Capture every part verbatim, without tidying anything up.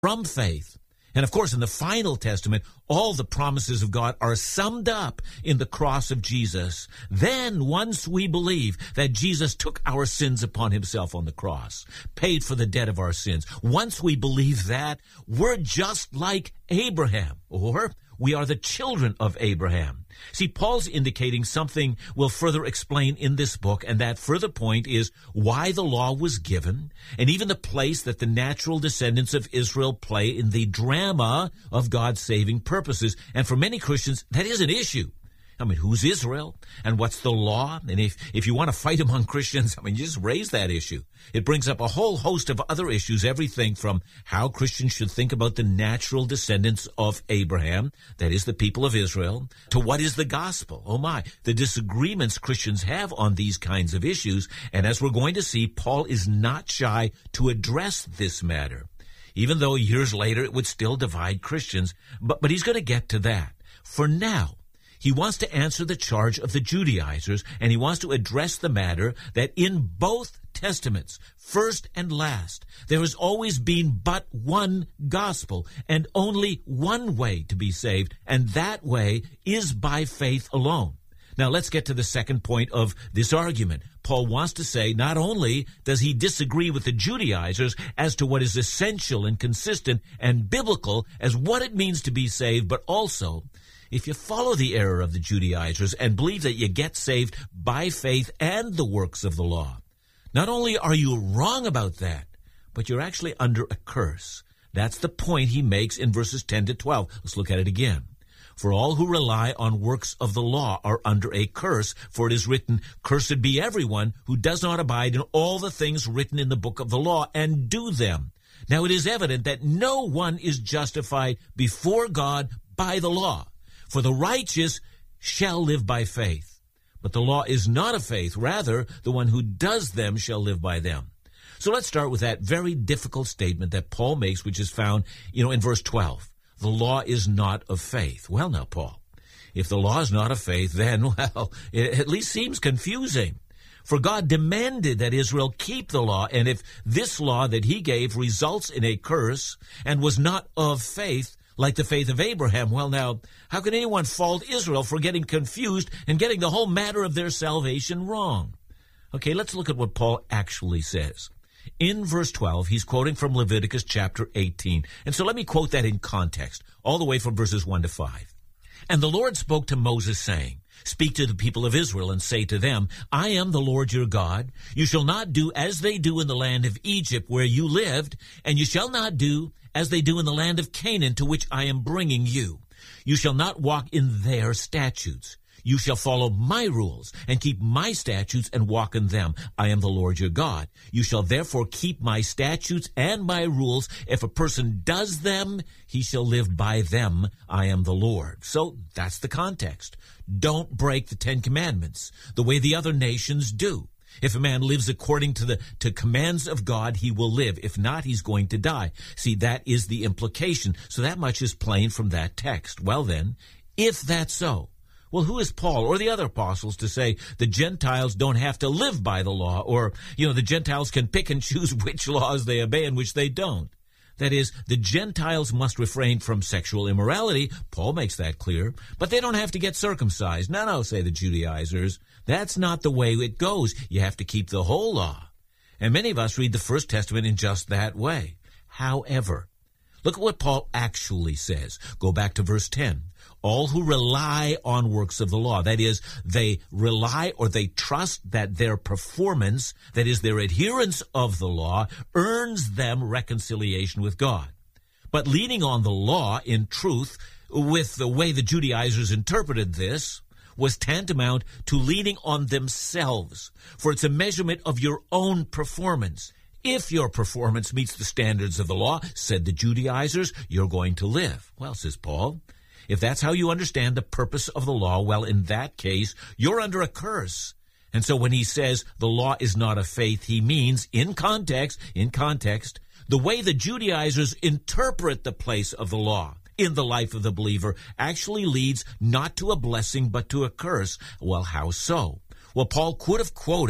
from faith. And of course, in the final testament, all the promises of God are summed up in the cross of Jesus. Then, once we believe that Jesus took our sins upon himself on the cross, paid for the debt of our sins, once we believe that, we're just like Abraham, or we are the children of Abraham. See, Paul's indicating something we'll further explain in this book, and that further point is why the law was given, and even the place that the natural descendants of Israel play in the drama of God's saving purposes. And for many Christians, that is an issue. I mean, who's Israel? And what's the law? And if, if you want to fight among Christians, I mean, you just raise that issue. It brings up a whole host of other issues, everything from how Christians should think about the natural descendants of Abraham, that is the people of Israel, to what is the gospel. Oh my, the disagreements Christians have on these kinds of issues. And as we're going to see, Paul is not shy to address this matter, even though years later it would still divide Christians. But, but he's going to get to that. For now, he wants to answer the charge of the Judaizers, and he wants to address the matter that in both testaments, first and last, there has always been but one gospel and only one way to be saved, and that way is by faith alone. Now let's get to the second point of this argument. Paul wants to say not only does he disagree with the Judaizers as to what is essential and consistent and biblical as what it means to be saved, but also if you follow the error of the Judaizers and believe that you get saved by faith and the works of the law, not only are you wrong about that, but you're actually under a curse. That's the point he makes in verses ten to twelve. Let's look at it again. For all who rely on works of the law are under a curse, for it is written, "Cursed be everyone who does not abide in all the things written in the book of the law and do them." Now it is evident that no one is justified before God by the law. For the righteous shall live by faith. But the law is not of faith. Rather, the one who does them shall live by them. So let's start with that very difficult statement that Paul makes, which is found, you know, in verse twelve. The law is not of faith. Well, now, Paul, if the law is not of faith, then, well, it at least seems confusing. For God demanded that Israel keep the law, and if this law that he gave results in a curse and was not of faith, like the faith of Abraham, well now, how can anyone fault Israel for getting confused and getting the whole matter of their salvation wrong? Okay, let's look at what Paul actually says. In verse twelve, he's quoting from Leviticus chapter eighteen. And so let me quote that in context, all the way from verses one to five. And the Lord spoke to Moses, saying, Speak to the people of Israel and say to them, I am the Lord your God. You shall not do as they do in the land of Egypt where you lived, and you shall not do as they do in the land of Canaan to which I am bringing you. You shall not walk in their statutes. You shall follow my rules and keep my statutes and walk in them. I am the Lord your God. You shall therefore keep my statutes and my rules. If a person does them, he shall live by them. I am the Lord. So that's the context. Don't break the Ten Commandments the way the other nations do. If a man lives according to the to commands of God, he will live. If not, he's going to die. See, that is the implication. So that much is plain from that text. Well then, if that's so, well, who is Paul or the other apostles to say the Gentiles don't have to live by the law, or, you know, the Gentiles can pick and choose which laws they obey and which they don't? That is, the Gentiles must refrain from sexual immorality. Paul makes that clear. But they don't have to get circumcised. No, no, say the Judaizers. That's not the way it goes. You have to keep the whole law. And many of us read the First Testament in just that way. However, look at what Paul actually says. Go back to verse ten. All who rely on works of the law, that is, they rely or they trust that their performance, that is, their adherence of the law, earns them reconciliation with God. But leaning on the law, in truth, with the way the Judaizers interpreted this, was tantamount to leaning on themselves, for it's a measurement of your own performance. If your performance meets the standards of the law, said the Judaizers, you're going to live. Well, says Paul, if that's how you understand the purpose of the law, well, in that case, you're under a curse. And so when he says the law is not of faith, he means, in context, in context, the way the Judaizers interpret the place of the law in the life of the believer actually leads not to a blessing but to a curse. Well, how so? Well, Paul could have quoted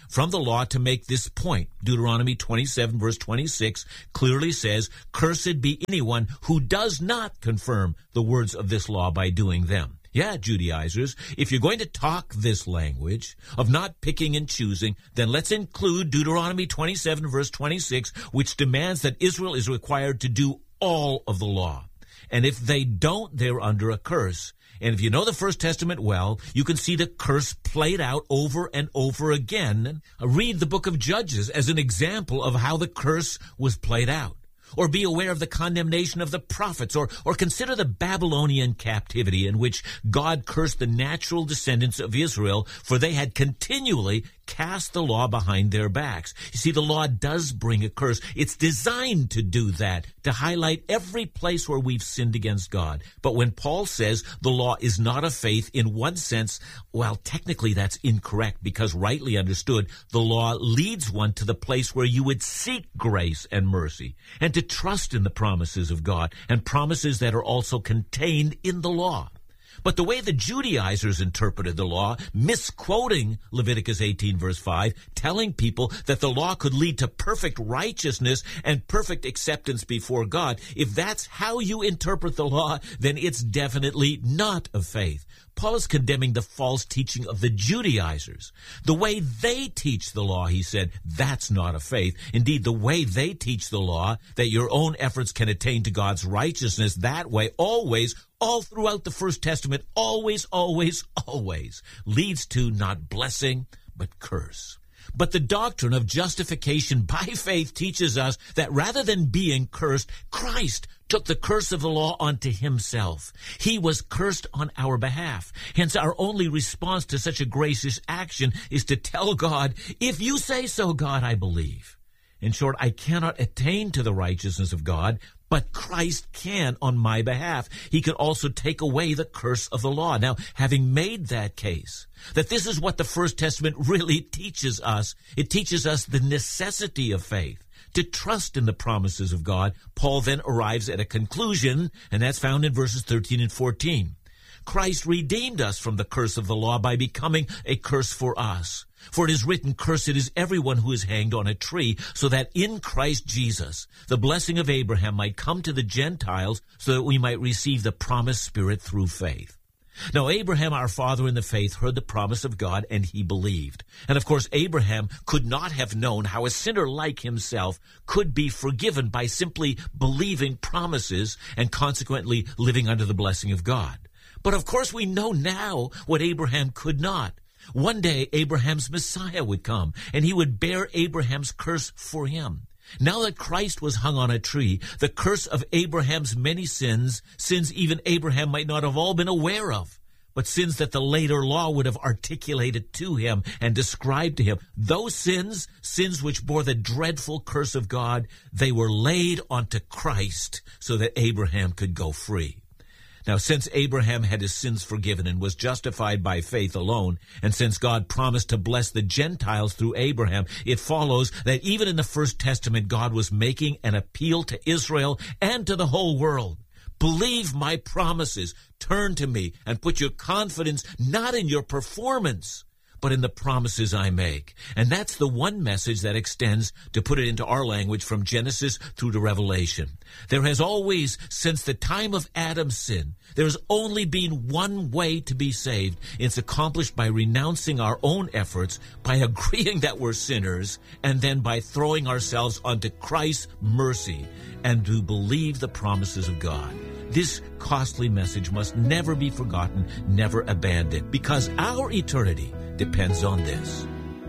from the law to make this point. Deuteronomy twenty-seven, verse twenty-six, clearly says, "Cursed be anyone who does not confirm the words of this law by doing them." Yeah, Judaizers, if you're going to talk this language of not picking and choosing, then let's include Deuteronomy twenty-seven, verse twenty-six, which demands that Israel is required to do all of the law. And if they don't, they're under a curse. And if you know the First Testament well, you can see the curse played out over and over again. Read the book of Judges as an example of how the curse was played out. Or be aware of the condemnation of the prophets, or, or consider the Babylonian captivity in which God cursed the natural descendants of Israel, for they had continually cast the law behind their backs. You see, the law does bring a curse. It's designed to do that, to highlight every place where we've sinned against God. But when Paul says the law is not of faith, in one sense, well, technically that's incorrect, because rightly understood, the law leads one to the place where you would seek grace and mercy, and to trust in the promises of God, and promises that are also contained in the law. But the way the Judaizers interpreted the law, misquoting Leviticus eighteen, verse five, telling people that the law could lead to perfect righteousness and perfect acceptance before God, if that's how you interpret the law, then it's definitely not of faith. Paul is condemning the false teaching of the Judaizers. The way they teach the law, he said, that's not of faith. Indeed, the way they teach the law, that your own efforts can attain to God's righteousness that way, always, all throughout the First Testament, always, always, always, leads to not blessing, but curse. But the doctrine of justification by faith teaches us that rather than being cursed, Christ took the curse of the law onto himself. He was cursed on our behalf. Hence, our only response to such a gracious action is to tell God, if you say so, God, I believe. In short, I cannot attain to the righteousness of God, but Christ can on my behalf. He can also take away the curse of the law. Now, having made that case, that this is what the First Testament really teaches us, it teaches us the necessity of faith, to trust in the promises of God. Paul then arrives at a conclusion, and that's found in verses thirteen and fourteen. Christ redeemed us from the curse of the law by becoming a curse for us. For it is written, "Cursed is everyone who is hanged on a tree," so that in Christ Jesus the blessing of Abraham might come to the Gentiles, so that we might receive the promised Spirit through faith. Now, Abraham, our father in the faith, heard the promise of God, and he believed. And of course, Abraham could not have known how a sinner like himself could be forgiven by simply believing promises and consequently living under the blessing of God. But of course, we know now what Abraham could not. One day, Abraham's Messiah would come, and he would bear Abraham's curse for him. Now that Christ was hung on a tree, the curse of Abraham's many sins, sins even Abraham might not have all been aware of, but sins that the later law would have articulated to him and described to him, those sins, sins which bore the dreadful curse of God, they were laid onto Christ so that Abraham could go free. Now, since Abraham had his sins forgiven and was justified by faith alone, and since God promised to bless the Gentiles through Abraham, it follows that even in the First Testament, God was making an appeal to Israel and to the whole world. Believe my promises, turn to me, and put your confidence not in your performance, but in the promises I make. And that's the one message that extends, to put it into our language, from Genesis through to Revelation. There has always, since the time of Adam's sin, there has only been one way to be saved. It's accomplished by renouncing our own efforts, by agreeing that we're sinners, and then by throwing ourselves onto Christ's mercy and to believe the promises of God. This costly message must never be forgotten, never abandoned, because our eternity depends on this.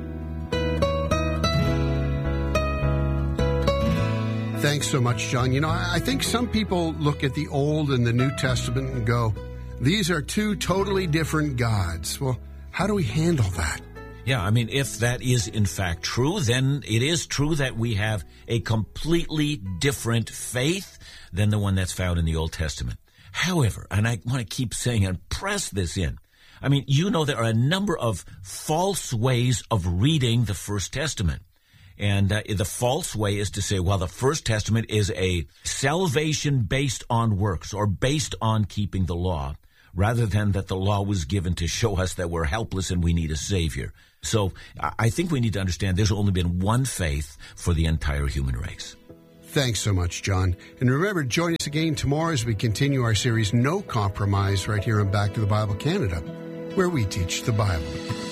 Thanks so much, John. You know, I think some people look at the Old and the New Testament and go, these are two totally different gods. Well, how do we handle that? Yeah, I mean, if that is in fact true, then it is true that we have a completely different faith than the one that's found in the Old Testament. However, and I want to keep saying and press this in, I mean, you know, there are a number of false ways of reading the First Testament. And uh, the false way is to say, well, the First Testament is a salvation based on works or based on keeping the law, rather than that the law was given to show us that we're helpless and we need a Savior. So I think we need to understand there's only been one faith for the entire human race. Thanks so much, John. And remember, join us again tomorrow as we continue our series, No Compromise, right here on Back to the Bible Canada, where we teach the Bible.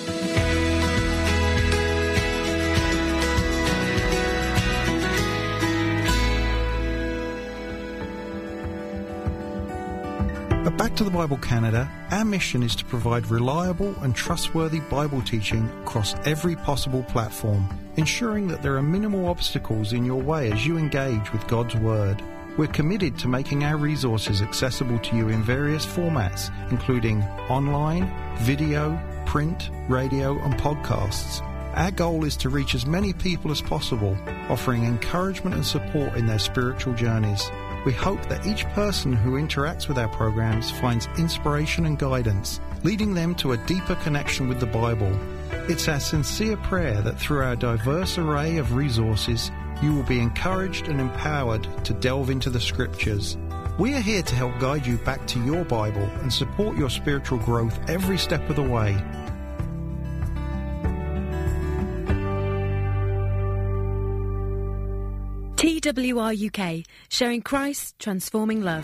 At Back to the Bible Canada, our mission is to provide reliable and trustworthy Bible teaching across every possible platform, ensuring that there are minimal obstacles in your way as you engage with God's Word. We're committed to making our resources accessible to you in various formats, including online, video, print, radio, and podcasts. Our goal is to reach as many people as possible, offering encouragement and support in their spiritual journeys. We hope that each person who interacts with our programs finds inspiration and guidance, leading them to a deeper connection with the Bible. It's our sincere prayer that through our diverse array of resources, you will be encouraged and empowered to delve into the Scriptures. We are here to help guide you back to your Bible and support your spiritual growth every step of the way. T W R U K, sharing Christ, transforming love.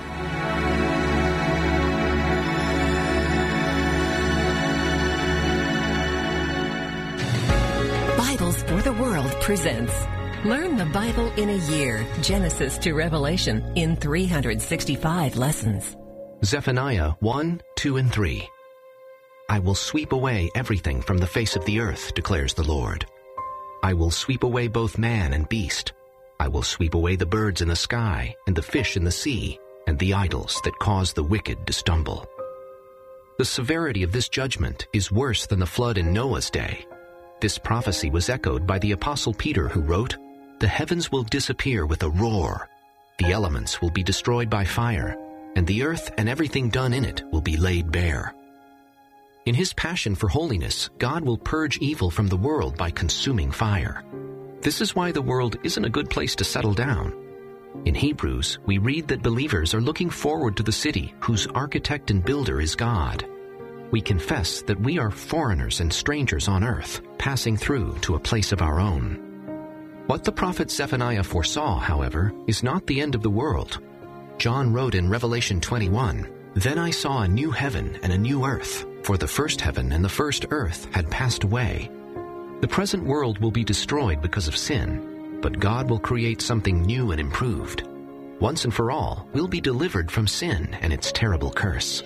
Bibles for the World presents Learn the Bible in a Year, Genesis to Revelation, in three hundred sixty-five lessons. Zephaniah one, two, and three. I will sweep away everything from the face of the earth, declares the Lord. I will sweep away both man and beast. I will sweep away the birds in the sky, and the fish in the sea, and the idols that cause the wicked to stumble. The severity of this judgment is worse than the flood in Noah's day. This prophecy was echoed by the Apostle Peter, who wrote, "The heavens will disappear with a roar. The elements will be destroyed by fire, and the earth and everything done in it will be laid bare." In his passion for holiness, God will purge evil from the world by consuming fire. This is why the world isn't a good place to settle down. In Hebrews, we read that believers are looking forward to the city whose architect and builder is God. We confess that we are foreigners and strangers on earth, passing through to a place of our own. What the prophet Zephaniah foresaw, however, is not the end of the world. John wrote in Revelation twenty-one, "Then I saw a new heaven and a new earth, for the first heaven and the first earth had passed away." The present world will be destroyed because of sin, but God will create something new and improved. Once and for all, we'll be delivered from sin and its terrible curse.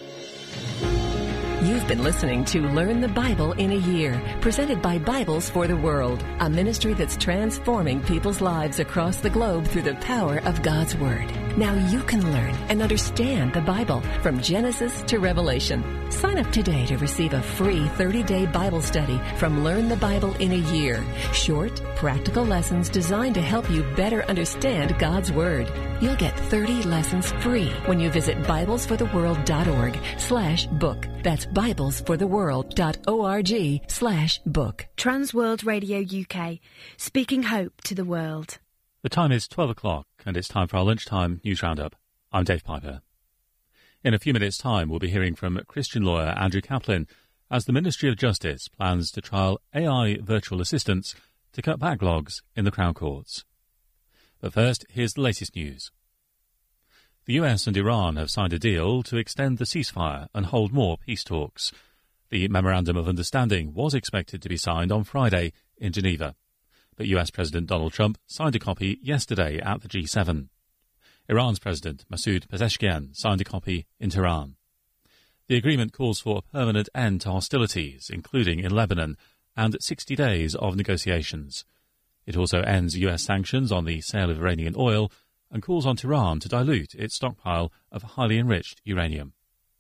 You've been listening to Learn the Bible in a Year, presented by Bibles for the World, a ministry that's transforming people's lives across the globe through the power of God's Word. Now you can learn and understand the Bible from Genesis to Revelation. Sign up today to receive a free thirty-day Bible study from Learn the Bible in a Year. Short, practical lessons designed to help you better understand God's Word. You'll get thirty lessons free when you visit biblesfortheworld.org slash book. That's biblesfortheworld.org slash book. Transworld Radio U K, speaking hope to the world. The time is twelve o'clock, and it's time for our lunchtime news roundup. I'm Dave Piper. In a few minutes' time, we'll be hearing from Christian lawyer Andrew Kaplan as the Ministry of Justice plans to trial A I virtual assistants to cut backlogs in the Crown Courts. But first, here's the latest news. The U S and Iran have signed a deal to extend the ceasefire and hold more peace talks. The Memorandum of Understanding was expected to be signed on Friday in Geneva, but U S President Donald Trump signed a copy yesterday at the G seven. Iran's President Masoud Pezeshkian signed a copy in Tehran. The agreement calls for a permanent end to hostilities, including in Lebanon, and sixty days of negotiations. It also ends U S sanctions on the sale of Iranian oil and calls on Tehran to dilute its stockpile of highly enriched uranium.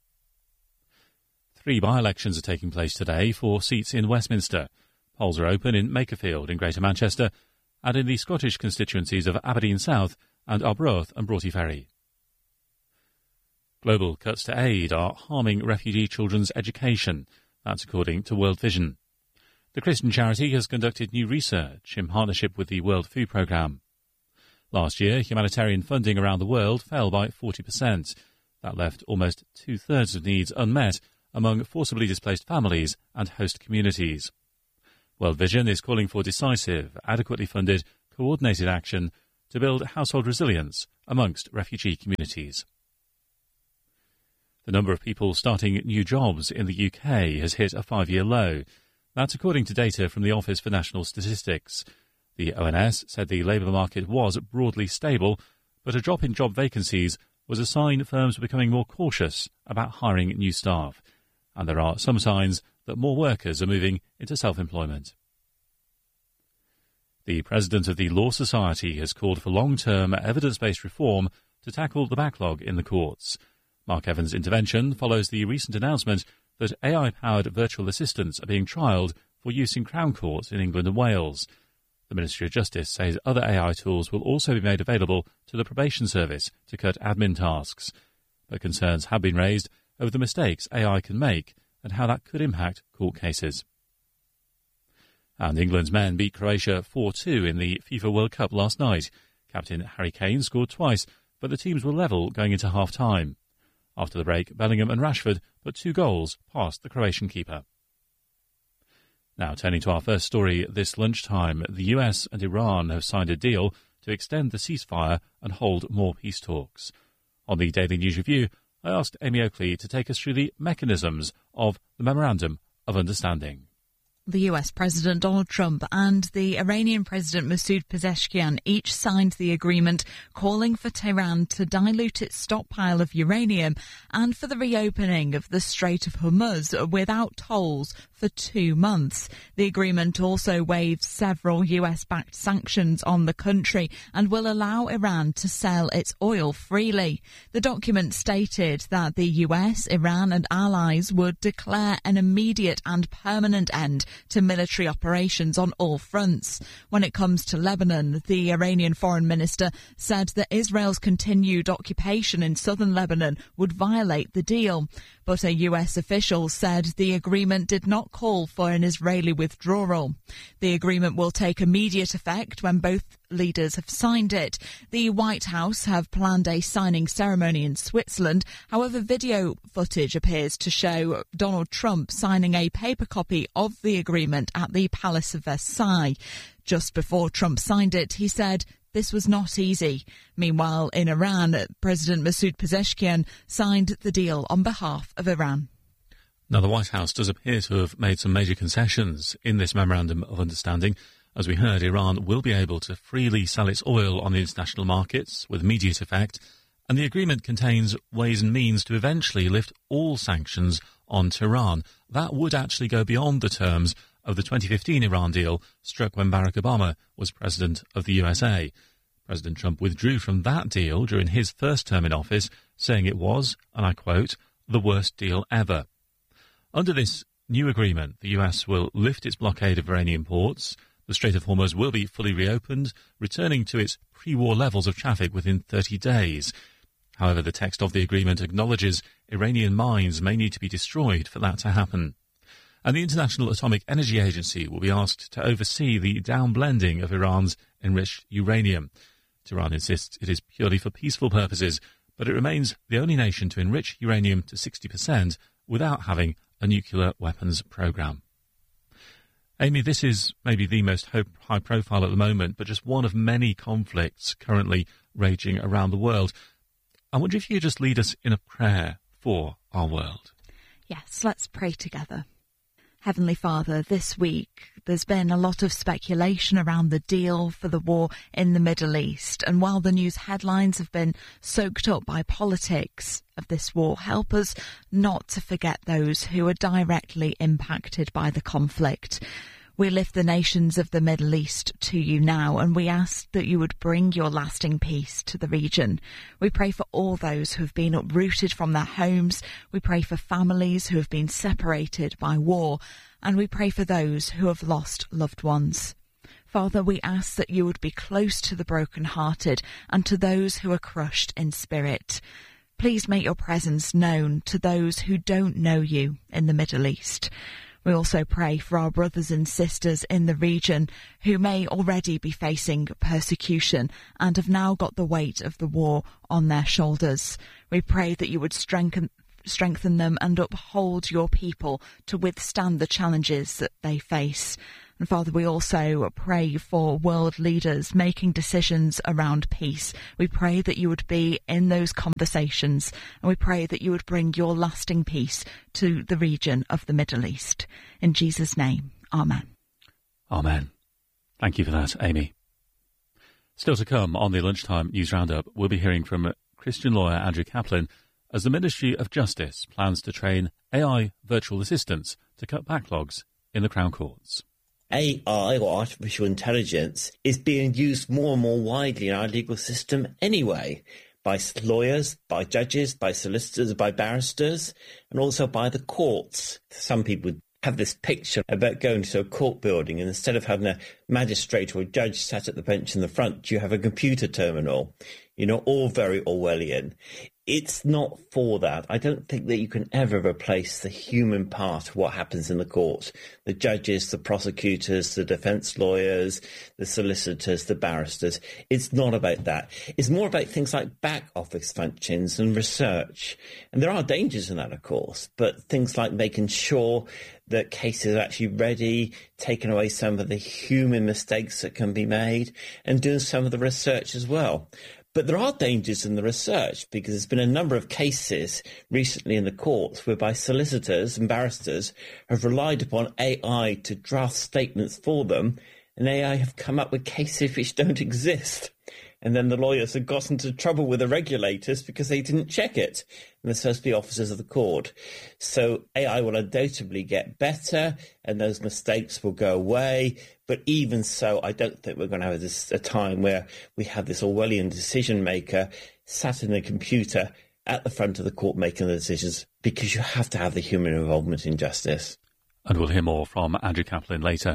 Three by-elections are taking place today for seats in Westminster. Polls are open in Makerfield in Greater Manchester and in the Scottish constituencies of Aberdeen South and Arbroath and Broughty Ferry. Global cuts to aid are harming refugee children's education. That's according to World Vision. The Christian charity has conducted new research in partnership with the World Food Programme. Last year, humanitarian funding around the world fell by forty percent. That left almost two-thirds of needs unmet among forcibly displaced families and host communities. World Vision is calling for decisive, adequately funded, coordinated action to build household resilience amongst refugee communities. The number of people starting new jobs in the U K has hit a five-year low. That's according to data from the Office for National Statistics. The O N S said the labour market was broadly stable, but a drop in job vacancies was a sign firms were becoming more cautious about hiring new staff. And there are some signs that more workers are moving into self-employment. The president of the Law Society has called for long-term evidence-based reform to tackle the backlog in the courts. Mark Evans' intervention follows the recent announcement that A I-powered virtual assistants are being trialled for use in Crown Court in England and Wales. The Ministry of Justice says other A I tools will also be made available to the probation service to cut admin tasks. But concerns have been raised over the mistakes A I can make and how that could impact court cases. And England's men beat Croatia four two in the FIFA World Cup last night. Captain Harry Kane scored twice, but the teams were level going into half-time. After the break, Bellingham and Rashford put two goals past the Croatian keeper. Now, turning to our first story this lunchtime, the U S and Iran have signed a deal to extend the ceasefire and hold more peace talks. On the Daily News Review, I asked Amy Oakley to take us through the mechanisms of the Memorandum of Understanding. The U S President Donald Trump and the Iranian President Masoud Pezeshkian each signed the agreement calling for Tehran to dilute its stockpile of uranium and for the reopening of the Strait of Hormuz without tolls for two months. The agreement also waives several U S-backed sanctions on the country and will allow Iran to sell its oil freely. The document stated that the U S, Iran and allies would declare an immediate and permanent end to military operations on all fronts. When it comes to Lebanon, the Iranian foreign minister said that Israel's continued occupation in southern Lebanon would violate the deal. But a U S official said the agreement did not call for an Israeli withdrawal. The agreement will take immediate effect when both leaders have signed it. The White House have planned a signing ceremony in Switzerland. However, video footage appears to show Donald Trump signing a paper copy of the agreement at the Palace of Versailles. Just before Trump signed it, he said this was not easy. Meanwhile, in Iran, President Masoud Pezeshkian signed the deal on behalf of Iran. Now, the White House does appear to have made some major concessions in this Memorandum of Understanding. As we heard, Iran will be able to freely sell its oil on the international markets with immediate effect, and the agreement contains ways and means to eventually lift all sanctions on Tehran. That would actually go beyond the terms of the twenty fifteen Iran deal struck when Barack Obama was president of the U S A. President Trump withdrew from that deal during his first term in office, saying it was, and I quote, the worst deal ever. Under this new agreement, the U S will lift its blockade of Iranian ports. The Strait of Hormuz will be fully reopened, returning to its pre-war levels of traffic within thirty days. However, the text of the agreement acknowledges Iranian mines may need to be destroyed for that to happen. And the International Atomic Energy Agency will be asked to oversee the downblending of Iran's enriched uranium. Tehran insists it is purely for peaceful purposes, but it remains the only nation to enrich uranium to sixty percent without having a nuclear weapons program. Amy, this is maybe the most high profile at the moment, but just one of many conflicts currently raging around the world. I wonder if you could just lead us in a prayer for our world. Yes, let's pray together. Heavenly Father, this week there's been a lot of speculation around the deal for the war in the Middle East. And while the news headlines have been soaked up by politics of this war, help us not to forget those who are directly impacted by the conflict. We lift the nations of the Middle East to you now, and we ask that you would bring your lasting peace to the region. We pray for all those who have been uprooted from their homes. We pray for families who have been separated by war, and we pray for those who have lost loved ones. Father, we ask that you would be close to the brokenhearted and to those who are crushed in spirit. Please make your presence known to those who don't know you in the Middle East. We also pray for our brothers and sisters in the region who may already be facing persecution and have now got the weight of the war on their shoulders. We pray that you would strengthen strengthen them and uphold your people to withstand the challenges that they face. And Father, we also pray for world leaders making decisions around peace. We pray that you would be in those conversations, and we pray that you would bring your lasting peace to the region of the Middle East. In Jesus' name, amen. Amen. Thank you for that, Amy. Still to come on the Lunchtime News Roundup, we'll be hearing from Christian lawyer Andrew Kaplan as the Ministry of Justice plans to train A I virtual assistants to cut backlogs in the Crown Courts. A I, or artificial intelligence, is being used more and more widely in our legal system anyway, by lawyers, by judges, by solicitors, by barristers, and also by the courts. Some people have this picture about going to a court building, and instead of having a magistrate or a judge sat at the bench in the front, you have a computer terminal. You know, all very Orwellian. It's not for that. I don't think that you can ever replace the human part of what happens in the court. The judges, the prosecutors, the defence lawyers, the solicitors, the barristers. It's not about that. It's more about things like back office functions and research. And there are dangers in that, of course, but things like making sure that cases are actually ready, taking away some of the human mistakes that can be made, and doing some of the research as well. But there are dangers in the research, because there's been a number of cases recently in the courts whereby solicitors and barristers have relied upon A I to draft statements for them, and A I have come up with cases which don't exist. And then the lawyers have got into trouble with the regulators because they didn't check it. And they're supposed to be officers of the court. So A I will undoubtedly get better and those mistakes will go away. But even so, I don't think we're going to have this, a time where we have this Orwellian decision maker sat in a computer at the front of the court making the decisions, because you have to have the human involvement in justice. And we'll hear more from Andrew Kaplan later.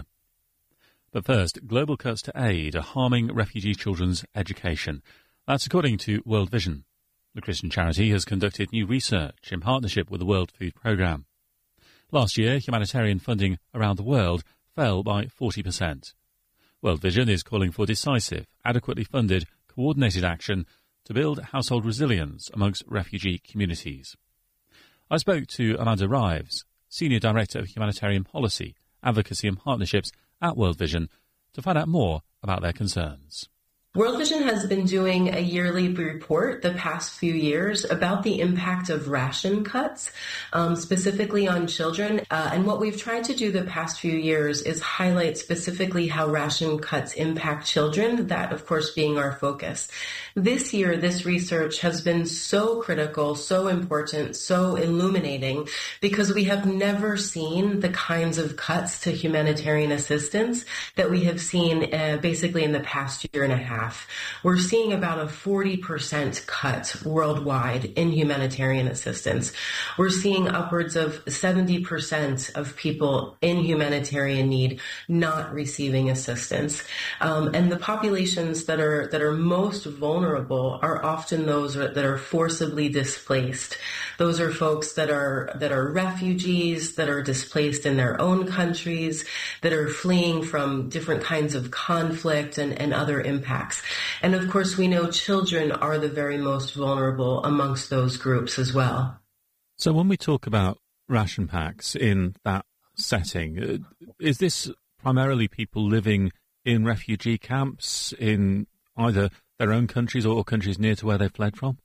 But first, global cuts to aid are harming refugee children's education. That's according to World Vision. The Christian charity has conducted new research in partnership with the World Food Programme. Last year, humanitarian funding around the world fell by forty percent. World Vision is calling for decisive, adequately funded, coordinated action to build household resilience amongst refugee communities. I spoke to Amanda Rives, Senior Director of Humanitarian Policy, Advocacy and Partnerships at World Vision, to find out more about their concerns. World Vision has been doing a yearly report the past few years about the impact of ration cuts, um, specifically on children. Uh, and what we've tried to do the past few years is highlight specifically how ration cuts impact children, that of course being our focus. This year, this research has been so critical, so important, so illuminating, because we have never seen the kinds of cuts to humanitarian assistance that we have seen uh, basically in the past year and a half. We're seeing about a forty percent cut worldwide in humanitarian assistance. We're seeing upwards of seventy percent of people in humanitarian need not receiving assistance. Um, and the populations that are that are most vulnerable are often those that are forcibly displaced. Those are folks that are that are refugees, that are displaced in their own countries, that are fleeing from different kinds of conflict and, and other impacts. And of course, we know children are the very most vulnerable amongst those groups as well. So when we talk about ration packs in that setting, is this primarily people living in refugee camps in either their own countries or countries near to where they fled from?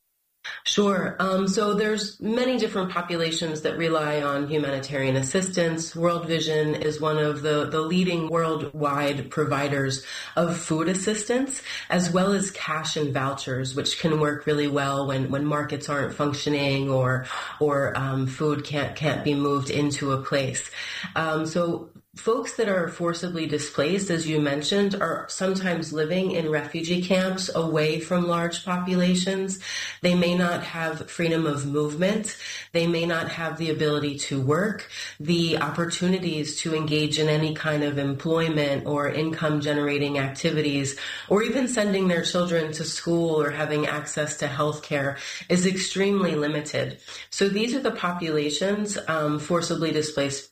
Sure. Um, so there's many different populations that rely on humanitarian assistance. World Vision is one of the, the leading worldwide providers of food assistance, as well as cash and vouchers, which can work really well when, when markets aren't functioning or or um, food can't can't be moved into a place. Um, so folks that are forcibly displaced, as you mentioned, are sometimes living in refugee camps away from large populations. They may not have freedom of movement. They may not have the ability to work, the opportunities to engage in any kind of employment or income generating activities, or even sending their children to school or having access to health care is extremely limited. So these are the populations, um, forcibly displaced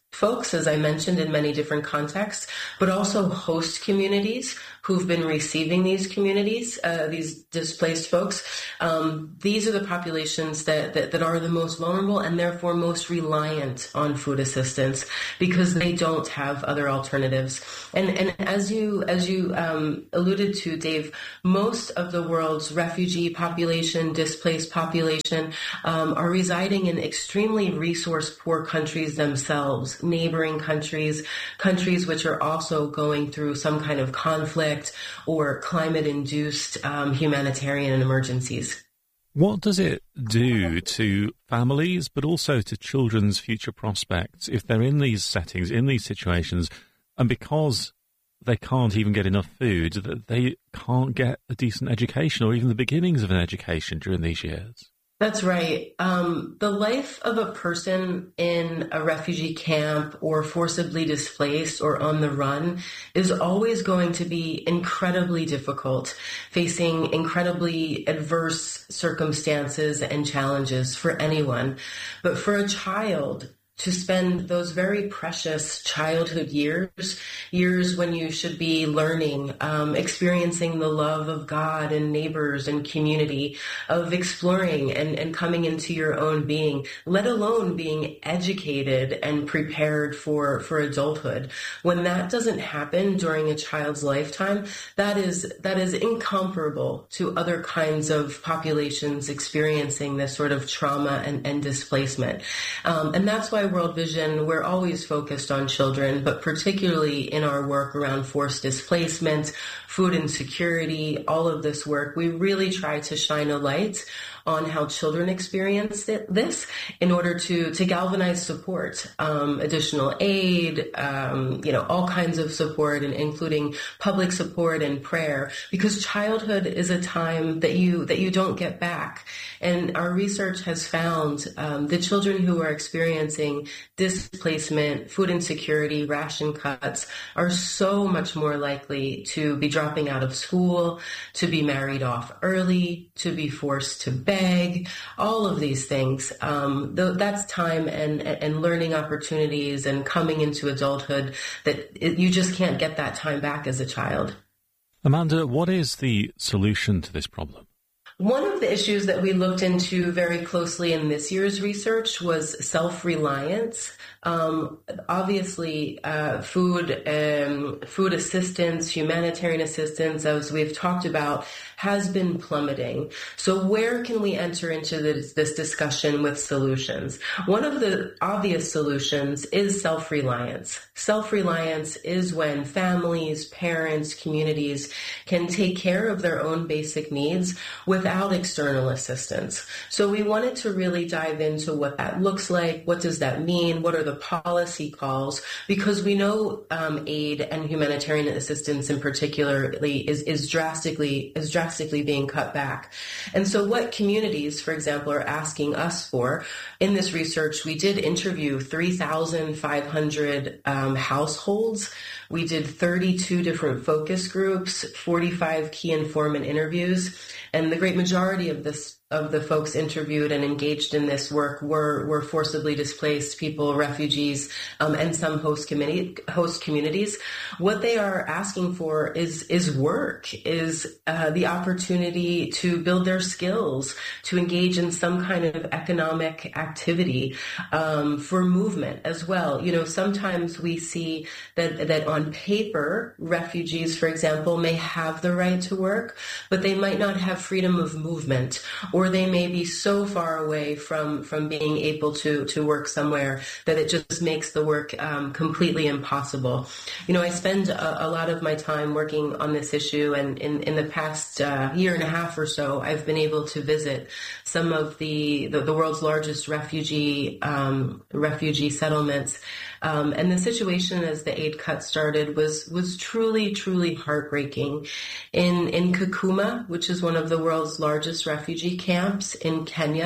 folks, as I mentioned, in many different contexts, but also host communities who've been receiving these communities, uh, these displaced folks. Um, these are the populations that, that, that are the most vulnerable and therefore most reliant on food assistance because they don't have other alternatives. And, and as you, as you um, alluded to, Dave, most of the world's refugee population, displaced population, um, are residing in extremely resource-poor countries themselves, neighboring countries, countries which are also going through some kind of conflict or climate-induced um, humanitarian emergencies. What does it do to families, but also to children's future prospects if they're in these settings, in these situations, and because they can't even get enough food, that they can't get a decent education or even the beginnings of an education during these years? That's right. Um, the life of a person in a refugee camp or forcibly displaced or on the run is always going to be incredibly difficult, facing incredibly adverse circumstances and challenges for anyone. But for a child, to spend those very precious childhood years, years when you should be learning, um, experiencing the love of God and neighbors and community, of exploring and, and coming into your own being, let alone being educated and prepared for, for adulthood. When that doesn't happen during a child's lifetime, that is, that is incomparable to other kinds of populations experiencing this sort of trauma and, and displacement. Um, and that's why World Vision, we're always focused on children, but particularly in our work around forced displacement, food insecurity, all of this work, we really try to shine a light on how children experience this in order to, to galvanize support, um, additional aid, um, you know, all kinds of support, and including public support and prayer, because childhood is a time that you, that you don't get back. And our research has found um, the children who are experiencing displacement, food insecurity, ration cuts are so much more likely to be dropping out of school, to be married off early, to be forced to beg, all of these things. Um, th- that's time and, and learning opportunities and coming into adulthood that it, you just can't get that time back as a child. Amanda, what is the solution to this problem? One of the issues that we looked into very closely in this year's research was self-reliance. Um, obviously, uh, food, um, food assistance, humanitarian assistance, as we've talked about, has been plummeting. So where can we enter into this, this discussion with solutions? One of the obvious solutions is self-reliance. Self-reliance is when families, parents, communities can take care of their own basic needs without external assistance. So we wanted to really dive into what that looks like. What does that mean? What are the policy calls? Because we know um, aid and humanitarian assistance in particular is, is drastically is drastically being cut back. And so what communities, for example, are asking us for, in this research, we did interview three thousand five hundred um, households. We did thirty-two different focus groups, forty-five key informant interviews, and the great majority of this of the folks interviewed and engaged in this work were, were forcibly displaced people, refugees, um, and some host community, host communities. What they are asking for is, is work, is uh, the opportunity to build their skills, to engage in some kind of economic activity, um, for movement as well. You know, sometimes we see that, that on paper, refugees, for example, may have the right to work, but they might not have freedom of movement, or they may be so far away from, from being able to, to work somewhere that it just makes the work um, completely impossible. You know, I spend a, a lot of my time working on this issue, and in, in the past uh, year and a half or so, I've been able to visit some of the, the, the world's largest refugee um, refugee settlements. Um, and the situation as the aid cut started was, was truly, truly heartbreaking. In, in Kakuma, which is one of the world's largest refugee camps in Kenya,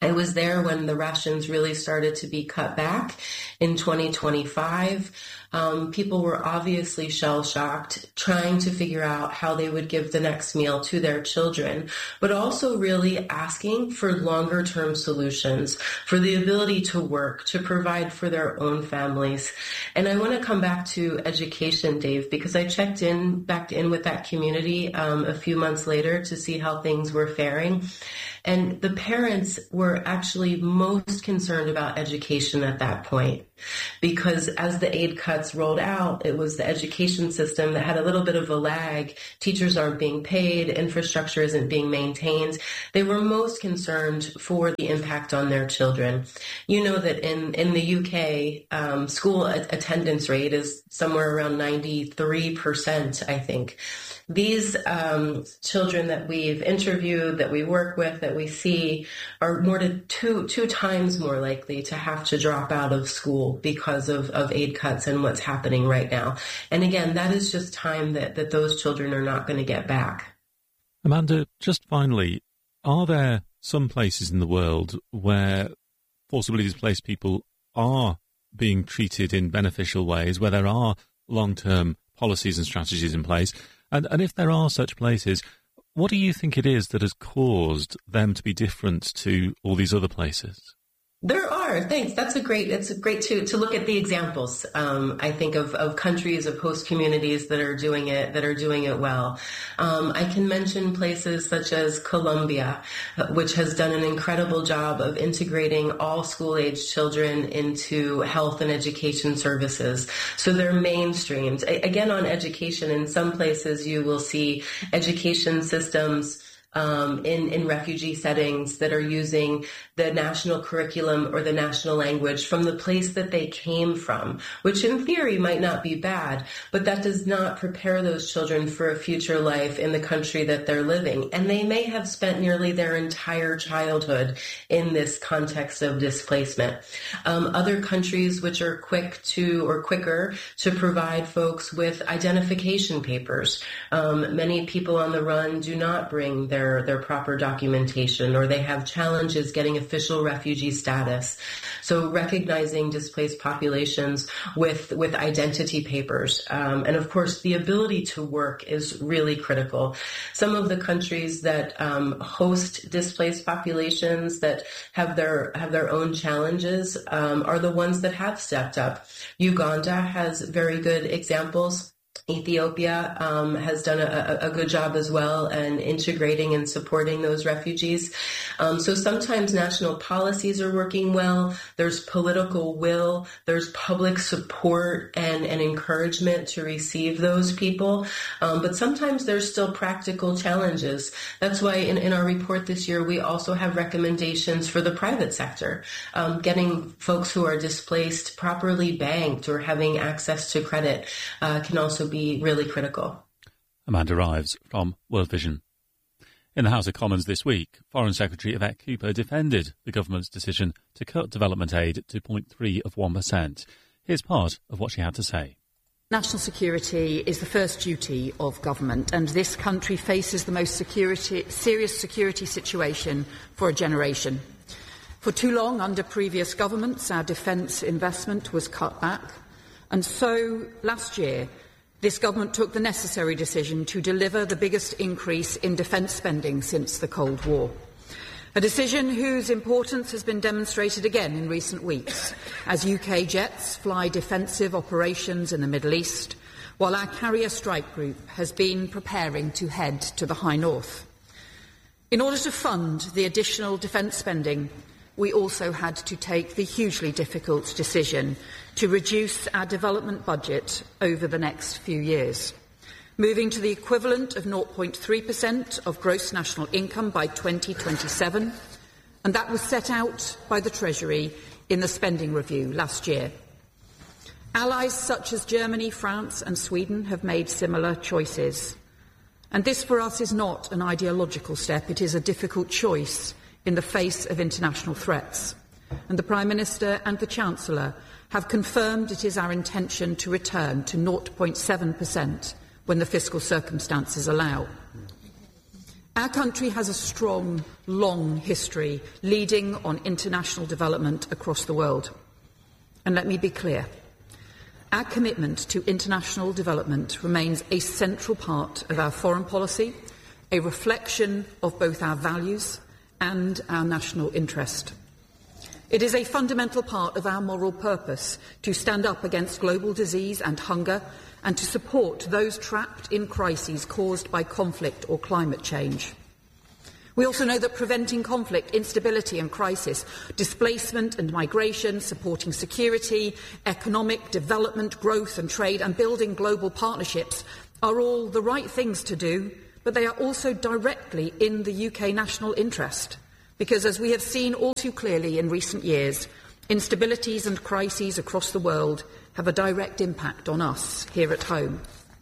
I was there when the rations really started to be cut back in twenty twenty-five. Um, people were obviously shell-shocked, trying to figure out how they would give the next meal to their children, but also really asking for longer-term solutions, for the ability to work, to provide for their own families. And I want to come back to education, Dave, because I checked in, back in with that community um, a few months later to see how things were faring. And the parents were actually most concerned about education at that point, because as the aid cuts rolled out, it was the education system that had a little bit of a lag. Teachers aren't being paid, infrastructure isn't being maintained. They were most concerned for the impact on their children. You know that in, in the U K, um, school attendance rate is somewhere around ninety-three percent, I think. These um, children that we've interviewed, that we work with, that we see, are more to two two times more likely to have to drop out of school because of, of aid cuts and what's happening right now. And again, that is just time that, that those children are not going to get back. Amanda, just finally, are there some places in the world where forcibly displaced people are being treated in beneficial ways, where there are long-term policies and strategies in place? And, and if there are such places, what do you think it is that has caused them to be different to all these other places? There are. Thanks. That's a great, it's great to, to look at the examples, um, I think, of, of countries, of host communities that are doing it, that are doing it well. Um, I can mention places such as Colombia, which has done an incredible job of integrating all school-age children into health and education services. So they're mainstreamed. Again, on education, in some places you will see education systems Um, in, in refugee settings that are using the national curriculum or the national language from the place that they came from, which in theory might not be bad, but that does not prepare those children for a future life in the country that they're living. And they may have spent nearly their entire childhood in this context of displacement. Um, other countries which are quick to or quicker to provide folks with identification papers. Um, many people on the run do not bring their Their, their proper documentation, or they have challenges getting official refugee status. So recognizing displaced populations with, with identity papers. Um, and of course, the ability to work is really critical. Some of the countries that um, host displaced populations that have their, have their own challenges um, are the ones that have stepped up. Uganda has very good examples. Ethiopia um, has done a, a good job as well in integrating and supporting those refugees. Um, so sometimes national policies are working well. There's political will. There's public support and, and encouragement to receive those people. Um, but sometimes there's still practical challenges. That's why in, in our report this year, we also have recommendations for the private sector, um, getting folks who are displaced properly banked or having access to credit uh, can also be be really critical. Amanda Rives from World Vision. In the House of Commons this week, Foreign Secretary Yvette Cooper defended the government's decision to cut development aid to zero point three of one percent. Here's part of what she had to say. National security is the first duty of government, and this country faces the most security, serious security situation for a generation. For too long, under previous governments, our defence investment was cut back, and so last year, this government took the necessary decision to deliver the biggest increase in defence spending since the Cold War. A decision whose importance has been demonstrated again in recent weeks as U K jets fly defensive operations in the Middle East, while our carrier strike group has been preparing to head to the High North. In order to fund the additional defence spending, we also had to take the hugely difficult decision to reduce our development budget over the next few years, moving to the equivalent of zero point three percent of gross national income by twenty twenty-seven, and that was set out by the Treasury in the spending review last year. Allies such as Germany, France and Sweden have made similar choices, and this for us is not an ideological step, it is a difficult choice in the face of international threats. And the Prime Minister and the Chancellor have confirmed it is our intention to return to zero point seven percent when the fiscal circumstances allow. Our country has a strong, long history leading on international development across the world. And let me be clear, our commitment to international development remains a central part of our foreign policy, a reflection of both our values and our national interest. It is a fundamental part of our moral purpose to stand up against global disease and hunger and to support those trapped in crises caused by conflict or climate change. We also know that preventing conflict, instability and crisis, displacement and migration, supporting security, economic development, growth and trade and building global partnerships are all the right things to do, but they are also directly in the U K national interest. Because as we have seen all too clearly in recent years, instabilities and crises across the world have a direct impact on us here at home.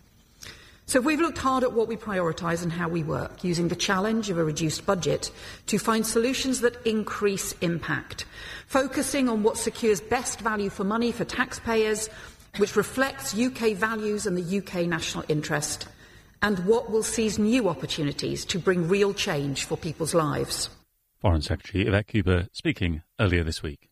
So we've looked hard at what we prioritise and how we work, using the challenge of a reduced budget to find solutions that increase impact, focusing on what secures best value for money for taxpayers, which reflects U K values and the U K national interest, and what will seize new opportunities to bring real change for people's lives. Foreign Secretary Yvette Cooper speaking earlier this week.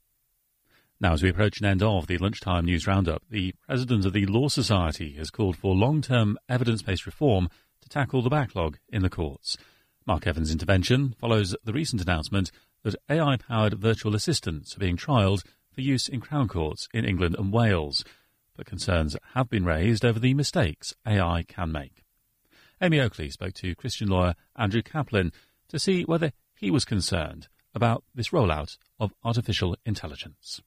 Now, as we approach an end of the Lunchtime News Roundup, the President of the Law Society has called for long-term evidence-based reform to tackle the backlog in the courts. Mark Evans' intervention follows the recent announcement that A I-powered virtual assistants are being trialled for use in Crown Courts in England and Wales, but concerns have been raised over the mistakes A I can make. Amy Oakley spoke to Christian lawyer Andrew Kaplan to see whether he was concerned about this rollout of artificial intelligence.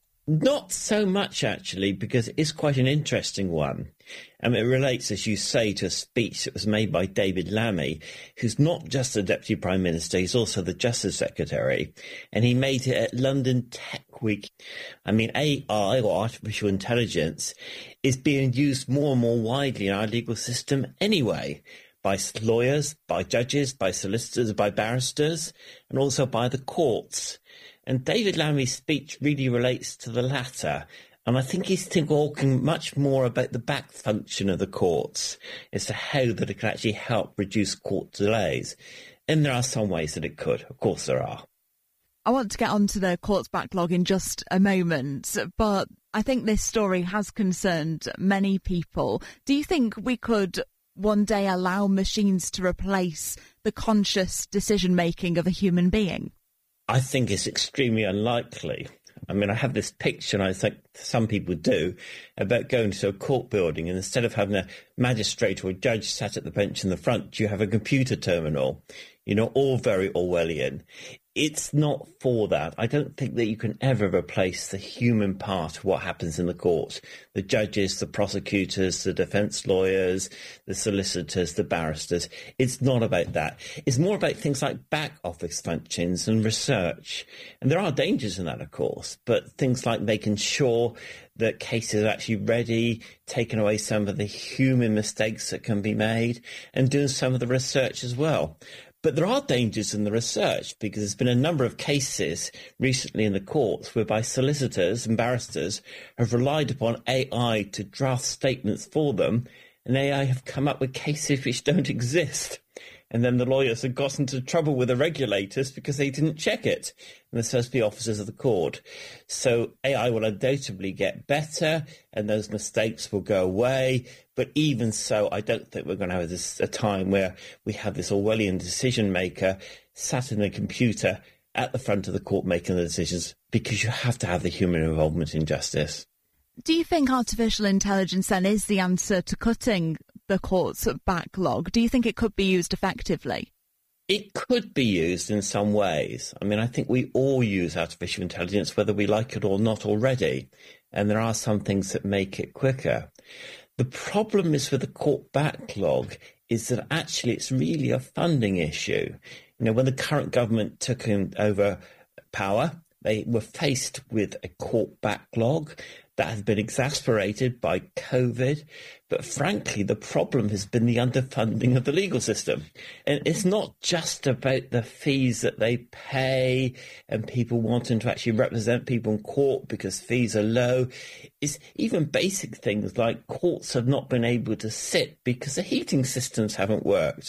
Not so much, actually, because it is quite an interesting one. And it relates, as you say, to a speech that was made by David Lammy, who's not just the Deputy Prime Minister, he's also the Justice Secretary. And he made it at London Tech Week. I mean, A I, or artificial intelligence, is being used more and more widely in our legal system anyway, by lawyers, by judges, by solicitors, by barristers, and also by the courts. And David Lammy's speech really relates to the latter. And I think he's talking much more about the back function of the courts as to how that it can actually help reduce court delays. And there are some ways that it could. Of course there are. I want to get onto the courts backlog in just a moment, but I think this story has concerned many people. Do you think we could one day allow machines to replace the conscious decision-making of a human being? I think it's extremely unlikely. I mean, I have this picture, and I think some people do, about going to a court building, and instead of having a magistrate or a judge sat at the bench in the front, you have a computer terminal, you know, all very Orwellian. It's not for that. I don't think that you can ever replace the human part of what happens in the court. The judges, the prosecutors, the defence lawyers, the solicitors, the barristers. It's not about that. It's more about things like back office functions and research. And there are dangers in that, of course, but things like making sure that cases are actually ready, taking away some of the human mistakes that can be made, and doing some of the research as well. But there are dangers in the research, because there's been a number of cases recently in the courts whereby solicitors and barristers have relied upon A I to draft statements for them, and A I have come up with cases which don't exist. And then the lawyers have got into trouble with the regulators because they didn't check it. And they're supposed to be officers of the court. So A I will undoubtedly get better and those mistakes will go away. But even so, I don't think we're going to have this, a time where we have this Orwellian decision maker sat in a computer at the front of the court making the decisions, because you have to have the human involvement in justice. Do you think artificial intelligence then is the answer to cutting the court's backlog? Do you think it could be used effectively? It could be used in some ways. I mean, I think we all use artificial intelligence, whether we like it or not already. And there are some things that make it quicker. The problem is with the court backlog is that actually it's really a funding issue. You know, when the current government took over power, they were faced with a court backlog that has been exacerbated by COVID. But frankly, the problem has been the underfunding of the legal system. And it's not just about the fees that they pay and people wanting to actually represent people in court because fees are low. It's even basic things like courts have not been able to sit because the heating systems haven't worked.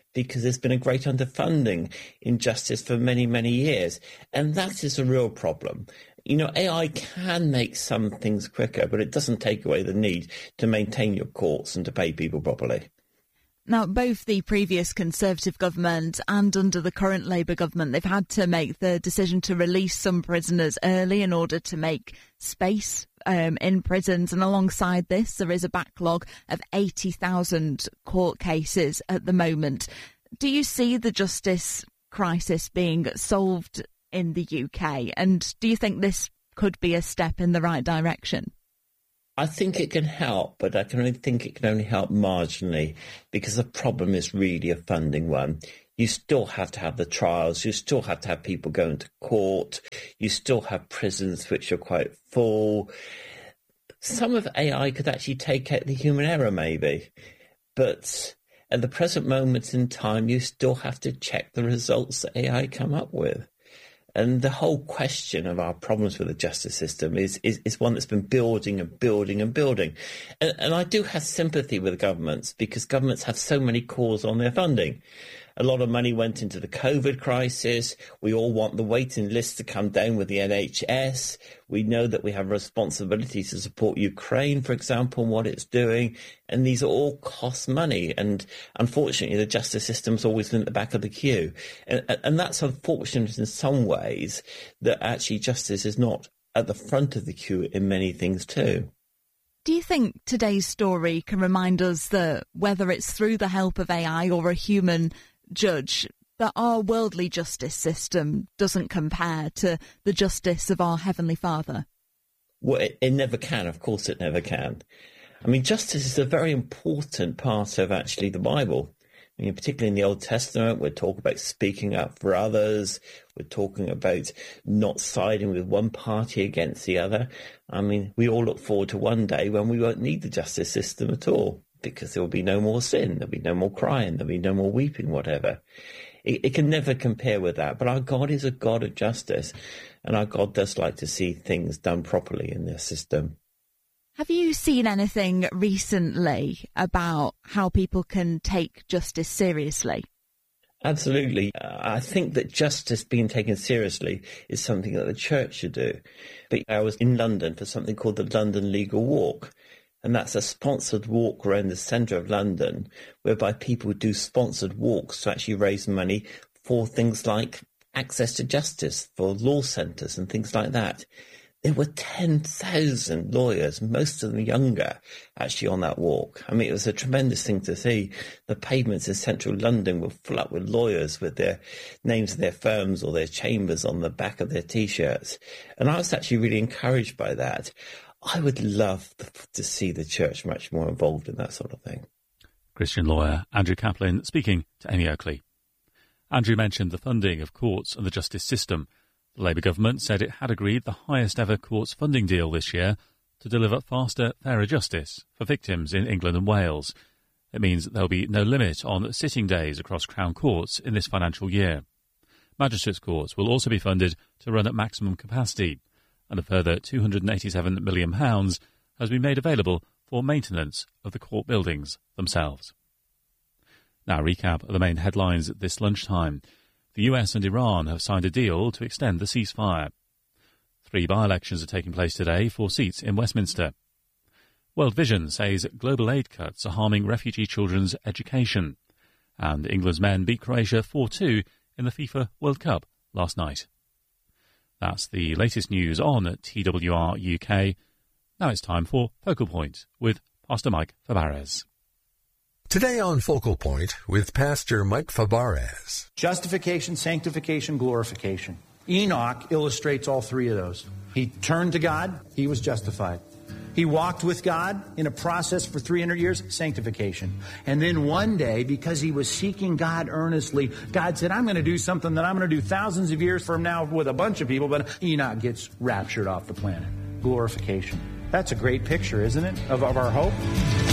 because there's been a great underfunding in justice for many, many years. And that is a real problem. You know, A I can make some things quicker, but it doesn't take away the need to maintain your courts and to pay people properly. Now, both the previous Conservative government and under the current Labour government, they've had to make the decision to release some prisoners early in order to make space um, in prisons. And alongside this, there is a backlog of eighty thousand court cases at the moment. Do you see the justice crisis being solved in the U K? And do you think this could be a step in the right direction? I think it can help, but I can only think it can only help marginally, because the problem is really a funding one. You still have to have the trials. You still have to have people going to court. You still have prisons which are quite full. Some of A I could actually take out the human error, maybe. But at the present moment in time, you still have to check the results that A I come up with. And the whole question of our problems with the justice system is, is, is one that's been building and building and building. And, and I do have sympathy with governments, because governments have so many calls on their funding. A lot of money went into the COVID crisis. We all want the waiting list to come down with the N H S. We know that we have a responsibility to support Ukraine, for example, and what it's doing. And these are all cost money. And unfortunately, the justice system's always been at the back of the queue. And, and that's unfortunate in some ways, that actually justice is not at the front of the queue in many things too. Do you think today's story can remind us that whether it's through the help of A I or a human judge, that our worldly justice system doesn't compare to the justice of our Heavenly Father? Well, it, it never can. Of course it never can. I mean, justice is a very important part of actually the Bible. I mean, particularly in the Old Testament, we're talking about speaking up for others. We're talking about not siding with one party against the other. I mean, we all look forward to one day when we won't need the justice system at all, because there will be no more sin, there'll be no more crying, there'll be no more weeping, whatever. It, it can never compare with that. But our God is a God of justice, and our God does like to see things done properly in this system. Have you seen anything recently about how people can take justice seriously? Absolutely. Uh, I think that justice being taken seriously is something that the church should do. But I was in London for something called the London Legal Walk. And that's a sponsored walk around the centre of London, whereby people do sponsored walks to actually raise money for things like access to justice, for law centres and things like that. There were ten thousand lawyers, most of them younger, actually on that walk. I mean, it was a tremendous thing to see. The pavements in central London were full up with lawyers with their names of their firms or their chambers on the back of their T-shirts. And I was actually really encouraged by that. I would love to see the church much more involved in that sort of thing. Christian lawyer Andrew Kaplan speaking to Amy Oakley. Andrew mentioned the funding of courts and the justice system. The Labour government said it had agreed the highest ever courts funding deal this year to deliver faster, fairer justice for victims in England and Wales. It means that there will be no limit on sitting days across Crown courts in this financial year. Magistrates' courts will also be funded to run at maximum capacity, and a further two hundred eighty-seven million pounds has been made available for maintenance of the court buildings themselves. Now, recap of the main headlines at this lunchtime. The U S and Iran have signed a deal to extend the ceasefire. Three by-elections are taking place today for seats in Westminster. World Vision says global aid cuts are harming refugee children's education. And England's men beat Croatia four two in the FIFA World Cup last night. That's the latest news on T W R U K. Now it's time for Focal Point with Pastor Mike Fabarez. Today on Focal Point with Pastor Mike Fabarez. Justification, sanctification, glorification. Enoch illustrates all three of those. He turned to God, he was justified. He walked with God in a process for three hundred years, sanctification. And then one day, because he was seeking God earnestly, God said, I'm going to do something that I'm going to do thousands of years from now with a bunch of people, but Enoch gets raptured off the planet. Glorification. That's a great picture, isn't it, of, of our hope?